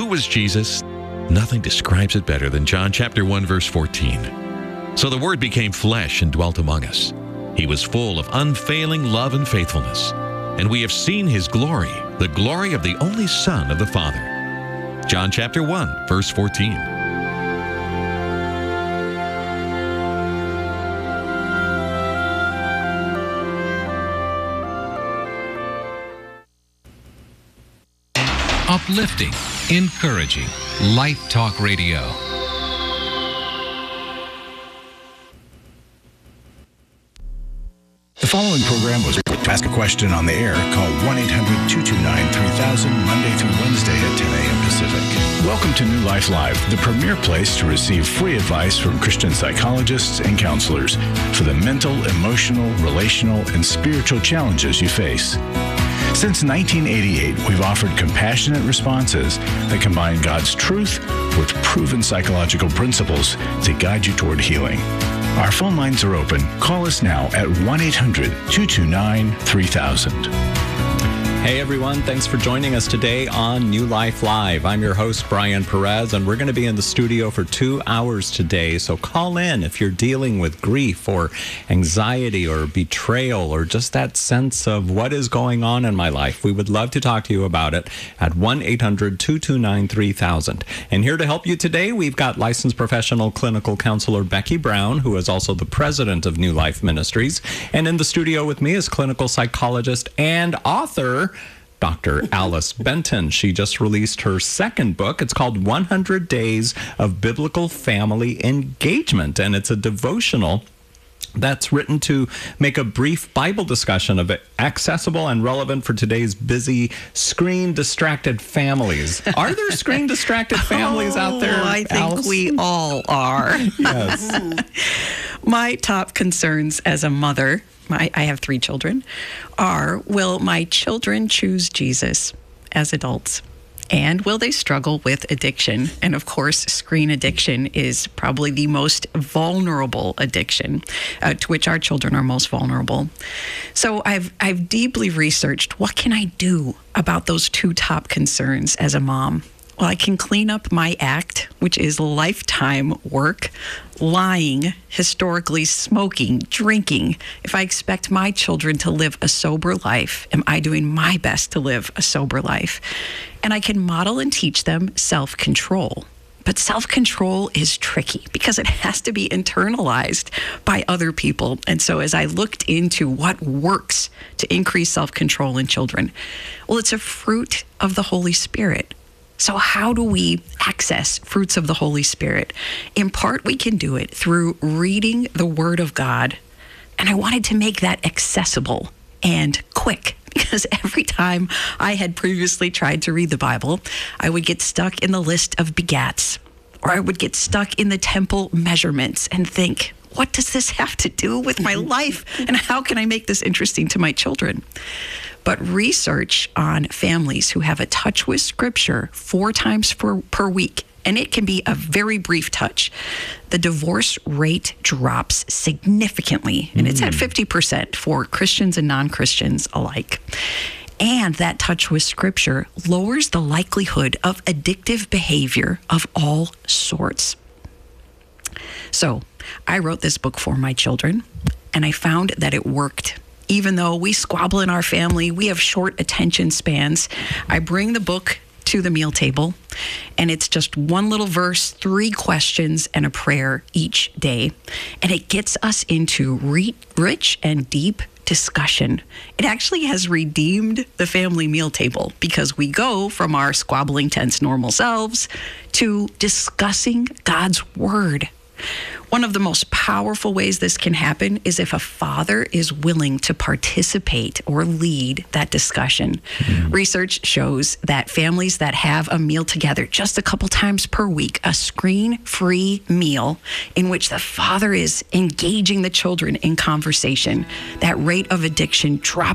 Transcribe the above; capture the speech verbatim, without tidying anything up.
was Jesus? Nothing describes it better than John chapter one, verse fourteen. So the Word became flesh and dwelt among us. He was full of unfailing love and faithfulness. And we have seen his glory, the glory of the only Son of the Father. John chapter one, verse fourteen. Uplifting, encouraging, Life Talk Radio. The following program was to ask a question on the air. Call one eight hundred two two nine three thousand Monday through Wednesday at ten a.m. Pacific. Welcome to New Life Live, the premier place to receive free advice from Christian psychologists and counselors for the mental, emotional, relational, and spiritual challenges you face. Since nineteen eighty-eight, we've offered compassionate responses that combine God's truth with proven psychological principles to guide you toward healing. Our phone lines are open. Call us now at one eight hundred two two nine three thousand. Hey everyone, thanks for joining us today on New Life Live. I'm your host, Brian Perez, and we're going to be in the studio for two hours today. So call in if you're dealing with grief or anxiety or betrayal or just that sense of what is going on in my life. We would love to talk to you about it at one eight hundred two two nine three thousand. And here to help you today, we've got licensed professional clinical counselor Becky Brown, who is also the president of New Life Ministries. And in the studio with me is clinical psychologist and author Doctor Alice Benton. She just released her second book. It's called one hundred days of Biblical Family Engagement, and it's a devotional that's written to make a brief Bible discussion of it accessible and relevant for today's busy, screen-distracted families. Are there screen-distracted families oh, out there, I think Alice? we all are. Yes. My top concerns as a mother, my, I have three children, are, will my children choose Jesus as adults? And will they struggle with addiction? And of course, screen addiction is probably the most vulnerable addiction uh, to which our children are most vulnerable. So I've I've deeply researched what can I do about those two top concerns as a mom. Well, I can clean up my act, which is lifetime work, lying, historically smoking, drinking. If I expect my children to live a sober life, am I doing my best to live a sober life? And I can model and teach them self-control. But self-control is tricky because it has to be internalized by other people. And so as I looked into what works to increase self-control in children, well, it's a fruit of the Holy Spirit. So how do we access fruits of the Holy Spirit? In part, we can do it through reading the Word of God. And I wanted to make that accessible and quick, because every time I had previously tried to read the Bible, I would get stuck in the list of begats, or I would get stuck in the temple measurements and think, what does this have to do with my life? And how can I make this interesting to my children? But research on families who have a touch with Scripture four times per, per week, and it can be a very brief touch, the divorce rate drops significantly, and it's at fifty percent for Christians and non-Christians alike. And that touch with Scripture lowers the likelihood of addictive behavior of all sorts. So I wrote this book for my children, and I found that it worked. Even though we squabble in our family, we have short attention spans, I bring the book to the meal table, and it's just one little verse, three questions, and a prayer each day. And it gets us into re- rich and deep discussion. It actually has redeemed the family meal table because we go from our squabbling, tense, normal selves to discussing God's Word. One of the most powerful ways this can happen is if a father is willing to participate or lead that discussion. Mm. Research shows that families that have a meal together just a couple times per week, a screen-free meal in which the father is engaging the children in conversation, that rate of addiction drops